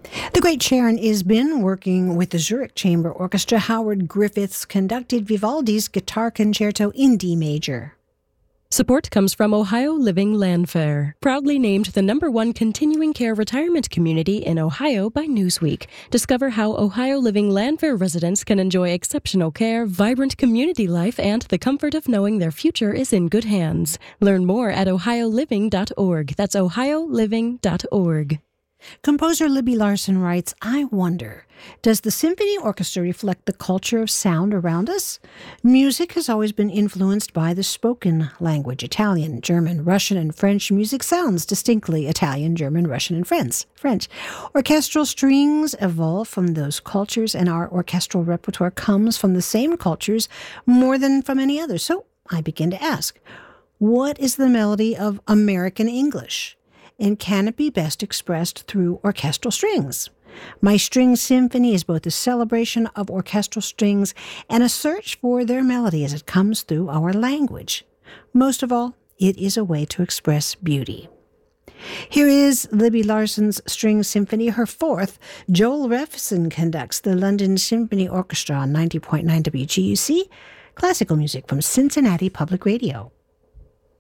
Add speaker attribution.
Speaker 1: The great Sharon Isbin, working with the Zurich Chamber Orchestra, Howard Griffiths conducted Vivaldi's Guitar Concerto in D major.
Speaker 2: Support comes from Ohio Living Landfair, proudly named the #1 continuing care retirement community in Ohio by Newsweek. Discover how Ohio Living Landfair residents can enjoy exceptional care, vibrant community life, and the comfort of knowing their future is in good hands. Learn more at ohioliving.org. That's ohioliving.org.
Speaker 1: Composer Libby Larsen writes, I wonder, does the symphony orchestra reflect the culture of sound around us? Music has always been influenced by the spoken language. Italian, German, Russian, and French music sounds distinctly Italian, German, Russian, and French. Orchestral strings evolve from those cultures, and our orchestral repertoire comes from the same cultures more than from any other. So I begin to ask, what is the melody of American English? And can it be best expressed through orchestral strings? My String Symphony is both a celebration of orchestral strings and a search for their melody as it comes through our language. Most of all, it is a way to express beauty. Here is Libby Larsen's String Symphony, her fourth. Joel Refson conducts the London Symphony Orchestra on 90.9 WGUC, classical music from Cincinnati Public Radio.